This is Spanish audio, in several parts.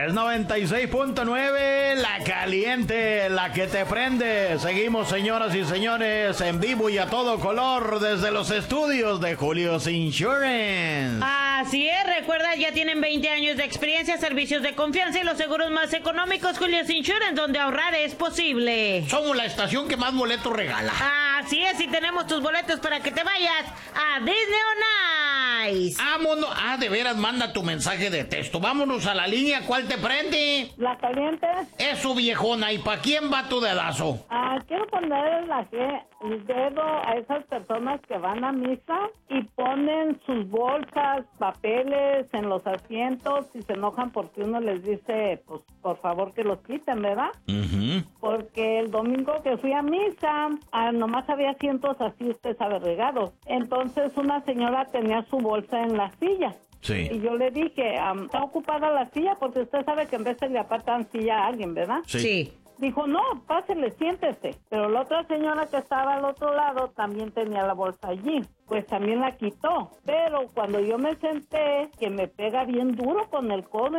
Es 96.9, la caliente, la que te prende. Seguimos, señoras y señores, en vivo y a todo color desde los estudios de Julio's Insurance. Así es, recuerda, ya tienen 20 años de experiencia, servicios de confianza y los seguros más económicos. Julio's Insurance, donde ahorrar es posible. Somos la estación que más boletos regala. Así es, y tenemos tus boletos para que te vayas a Disney on Ice. Vámonos. De veras, manda tu mensaje de texto. Vámonos a la línea. ¿Cuál te prende? La caliente. Eso, viejona. ¿Y para quién va tu dedazo? Quiero poner el dedo a esas personas que van a misa y ponen sus bolsas, papeles en los asientos y se enojan porque uno les dice, pues, por favor que los quiten, ¿verdad? Uh-huh. Porque el domingo que fui a misa, nomás había asientos así, usted sabe, regados. Entonces una señora tenía su bolsa en la silla. Sí. Y yo le dije, ¿está ocupada la silla? Porque usted sabe que en vez le apartan silla a alguien, ¿verdad? Sí. Dijo, no, pásele, siéntese. Pero la otra señora que estaba al otro lado también tenía la bolsa allí. Pues también la quitó. Pero cuando yo me senté, que me pega bien duro con el codo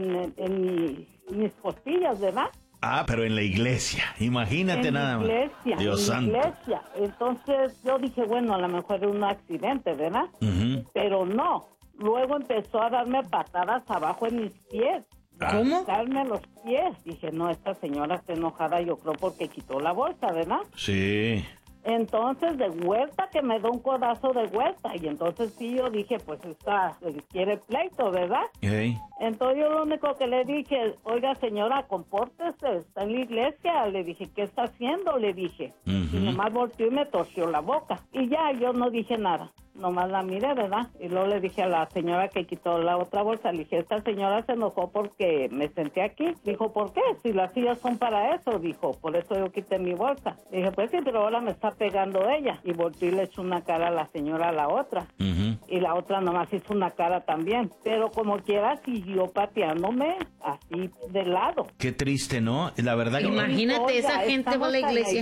en mis costillas, ¿verdad? Pero en la iglesia. Imagínate nada más. Dios santo. Iglesia. Entonces yo dije, bueno, a lo mejor era un accidente, ¿verdad? Uh-huh. Pero no. Luego empezó a darme patadas abajo en mis pies. ¿Cómo? Darme los pies. Dije, no, esta señora está enojada, yo creo, porque quitó la bolsa, ¿verdad? Sí. Entonces, de vuelta, que me da un codazo de vuelta. Y entonces sí, yo dije, pues esta quiere pleito, ¿verdad? Hey. Entonces yo lo único que le dije, oiga señora, compórtese, está en la iglesia. Le dije, ¿qué está haciendo? Le dije. Uh-huh. Y nomás volteó y me torció la boca. Y ya, yo no dije nada. Nomás la miré, ¿verdad? Y luego le dije a la señora que quitó la otra bolsa, le dije, esta señora se enojó porque me senté aquí. Dijo, ¿por qué? Si las sillas son para eso, dijo, por eso yo quité mi bolsa. Dije, pues sí, pero ahora me está pegando ella. Y volteé y le echó una cara a la señora a la otra. Uh-huh. Y la otra nomás hizo una cara también. Pero como quiera, siguió pateándome así de lado. Qué triste, ¿no? La verdad que... Imagínate, esa gente va a la iglesia.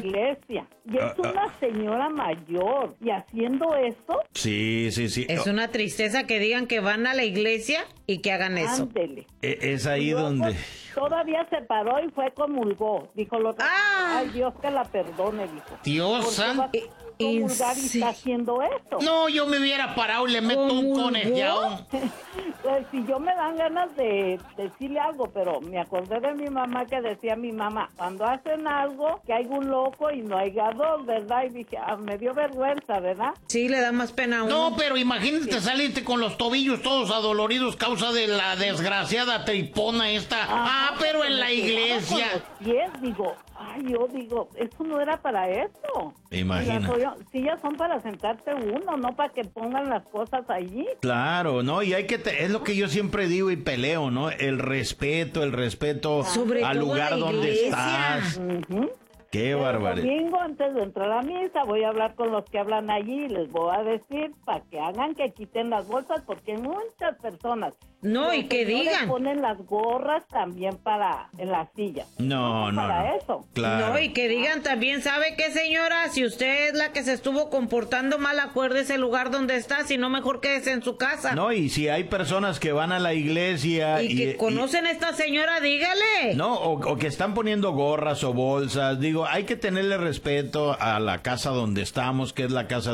Y es una señora mayor. Y haciendo eso... Sí. Es una tristeza que digan que van a la iglesia y que hagan eso. Ándele. Es ahí Luego, donde... Todavía se paró y fue comulgó. Dijo lo otro. Ay, Dios que la perdone, dijo. Dios santo. Comulgar y está haciendo eso. No, yo me hubiera parado y le meto un conejeado. Pues si yo me dan ganas de decirle algo, pero me acordé de mi mamá que decía mi mamá, cuando hacen algo, que hay un loco y no haya dos, ¿verdad? Y dije, me dio vergüenza, ¿verdad? Sí, le da más pena a uno. No, pero imagínate salirte con los tobillos todos adoloridos causa de la desgraciada tripona esta. Pero en la iglesia. Con los pies, digo, yo digo, eso no era para eso. Imagina. Las sillas son para sentarse uno, no para que pongan las cosas allí. Claro, ¿no? Y hay que... es lo que yo siempre digo y peleo, ¿no? El respeto sobre al todo lugar la donde iglesia. estás. Uh-huh. Qué barbaridad. El domingo, antes de entrar a misa, voy a hablar con los que hablan allí y les voy a decir para que hagan que quiten las bolsas, porque hay muchas personas. No, y que digan. Ponen las gorras también en las sillas. No. Para eso. Claro. No, y que digan también, ¿sabe qué, señora? Si usted es la que se estuvo comportando mal, acuérdese el lugar donde está, si no, mejor quédese en su casa. No, y si hay personas que van a la iglesia... Y que conocen a esta señora, dígale. No, o que están poniendo gorras o bolsas. Digo, hay que tenerle respeto a la casa donde estamos, que es la casa